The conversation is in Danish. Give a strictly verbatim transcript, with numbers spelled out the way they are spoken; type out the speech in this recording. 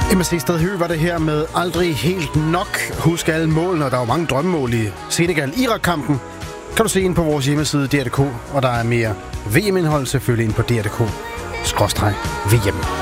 M S C Stad Hø var det her med aldrig helt nok. Husk alle målene, og der er jo mange drømmemål i Senegal-Irak-kampen. Kan du se ind på vores hjemmeside D R punktum D K, og der er mere V M-indhold selvfølgelig ind på D R punktum D K skråstreg V M.